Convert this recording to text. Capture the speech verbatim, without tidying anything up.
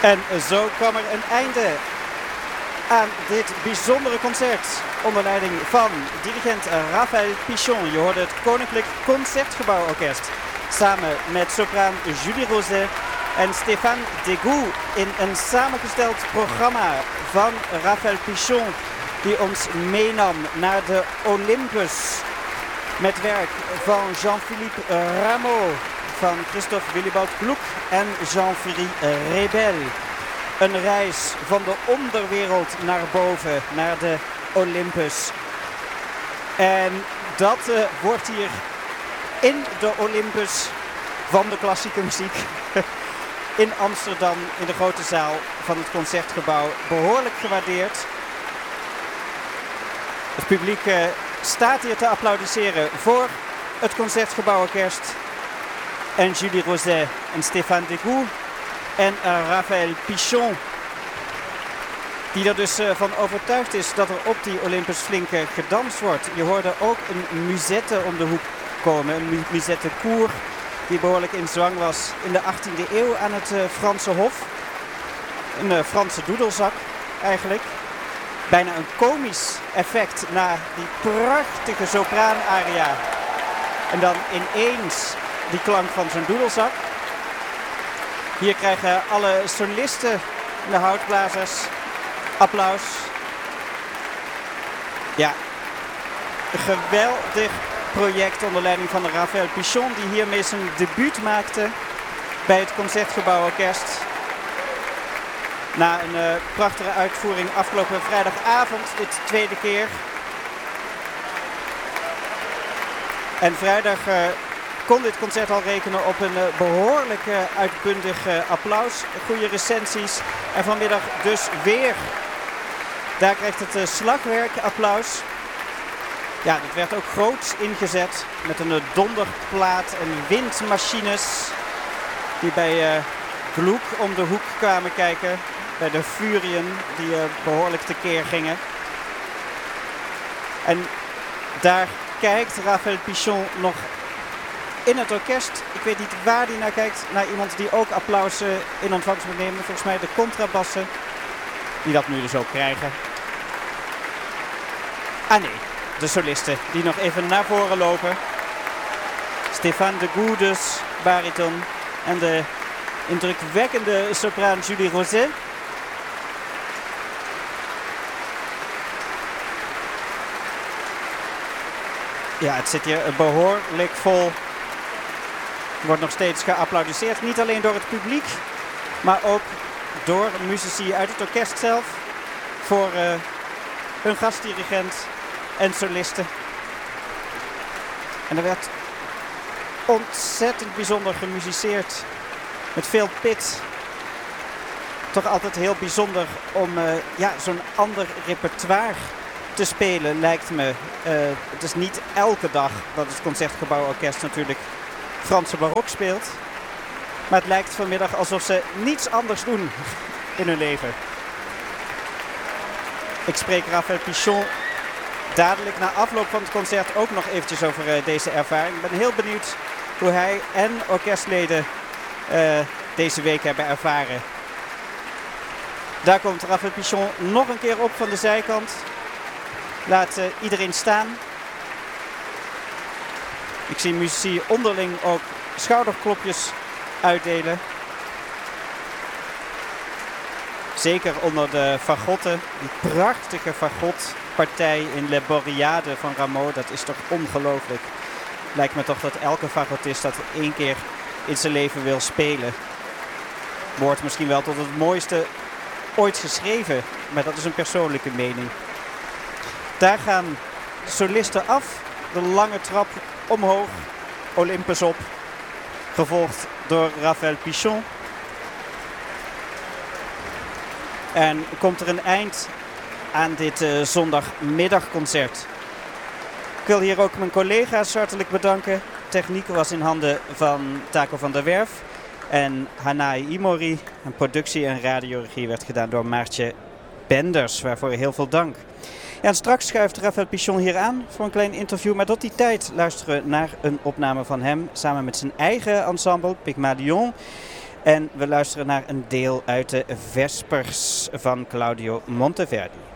En zo kwam er een einde aan dit bijzondere concert onder leiding van dirigent Raphaël Pichon. Je hoorde het Koninklijk Concertgebouworkest samen met sopraan Julie Rosé en Stéphane Degout in een samengesteld programma van Raphaël Pichon die ons meenam naar de Olympus met werk van Jean-Philippe Rameau, van Christophe Willibald Gluck en Jean-Philippe Rebel. Een reis van de onderwereld naar boven, naar de Olympus. En dat uh, wordt hier in de Olympus van de klassieke muziek in Amsterdam, in de grote zaal van het Concertgebouw, behoorlijk gewaardeerd. Het publiek uh, staat hier te applaudisseren voor het Concertgebouworkest en Julie Rosé en Stéphane Degout en uh, Raphaël Pichon, die er dus uh, van overtuigd is dat er op die Olympus flink uh, gedanst wordt. Je hoorde ook een musette om de hoek komen, een mu musette cour die behoorlijk in zwang was in de achttiende eeuw aan het uh, Franse Hof. Een uh, Franse doedelzak eigenlijk. Bijna een komisch effect na die prachtige sopraanaria. En dan ineens die klank van zo'n doedelzak. Hier krijgen alle solisten en de houtblazers applaus. Ja, een geweldig project onder leiding van Raphaël Pichon, die hiermee zijn debuut maakte bij het Concertgebouworkest. Na een uh, prachtige uitvoering afgelopen vrijdagavond, dit tweede keer. En vrijdag uh, kon dit concert al rekenen op een uh, behoorlijk uh, uitbundig uh, applaus. Goede recensies. En vanmiddag dus weer. Daar krijgt het uh, slagwerk applaus. Ja, dat werd ook groots ingezet met een uh, donderplaat en windmachines die bij uh, Gluck om de hoek kwamen kijken. Bij de Furien die uh, behoorlijk tekeer gingen. En daar kijkt Raphaël Pichon nog in het orkest. Ik weet niet waar hij naar kijkt. Naar iemand die ook applaus uh, in ontvangst moet nemen. Volgens mij de contrabassen. Die dat nu dus ook krijgen. Ah nee, de solisten die nog even naar voren lopen. Stéphane Degout dus, bariton. En de indrukwekkende sopraan Julie Rosé. Ja, het zit hier behoorlijk vol. Er wordt nog steeds geapplaudisseerd. Niet alleen door het publiek, maar ook door muzici uit het orkest zelf. Voor uh, hun gastdirigent en solisten. En er werd ontzettend bijzonder gemusiceerd. Met veel pit. Toch altijd heel bijzonder om uh, ja, zo'n ander repertoire te spelen, lijkt me. Uh, het is niet elke dag dat het Concertgebouworkest natuurlijk Franse barok speelt. Maar het lijkt vanmiddag alsof ze niets anders doen in hun leven. Ik spreek Raphaël Pichon dadelijk na afloop van het concert ook nog eventjes over uh, deze ervaring. Ik ben heel benieuwd hoe hij en orkestleden uh, deze week hebben ervaren. Daar komt Raphaël Pichon nog een keer op van de zijkant. Laat uh, iedereen staan. Ik zie muzici onderling ook schouderklopjes uitdelen. Zeker onder de fagotten. Die prachtige fagotpartij in Le Boreade van Rameau. Dat is toch ongelooflijk. Lijkt me toch dat elke fagotist dat één keer in zijn leven wil spelen. Wordt misschien wel tot het mooiste ooit geschreven. Maar dat is een persoonlijke mening. Daar gaan de solisten af. De lange trap omhoog. Olympus op. Gevolgd door Raphaël Pichon. En komt er een eind aan dit uh, zondagmiddagconcert. Ik wil hier ook mijn collega's hartelijk bedanken. Techniek was in handen van Taco van der Werf en Hanae Imori. En productie en radioregie werd gedaan door Maartje Benders, waarvoor heel veel dank. Ja, en straks schuift Raphaël Pichon hier aan voor een klein interview. Maar tot die tijd luisteren we naar een opname van hem samen met zijn eigen ensemble, Pygmalion. En we luisteren naar een deel uit de Vespers van Claudio Monteverdi.